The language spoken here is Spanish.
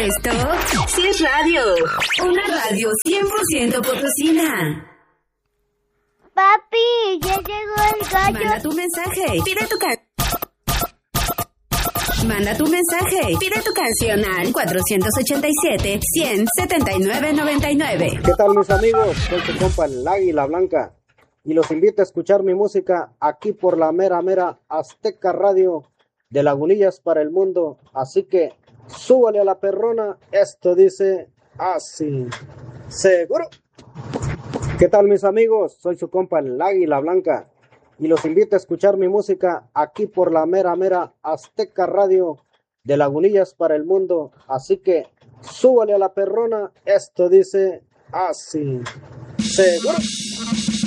Esto sí es radio. Una radio 100% potosina. Papi, ya llegó el gallo. Manda tu mensaje. Pide tu Manda tu mensaje. Pide tu canción al 487-100-7999. ¿Qué tal, mis amigos? Soy tu compa el Águila Blanca y los invito a escuchar mi música aquí por la mera Azteca Radio de Lagunillas para el mundo. Así que súbale a la perrona. Esto dice así. ¿Seguro? ¿Qué tal, mis amigos? Soy su compa el Águila Blanca y los invito a escuchar mi música aquí por la mera Azteca Radio de Lagunillas para el mundo. Así que súbale a la perrona. Esto dice así. ¿Seguro?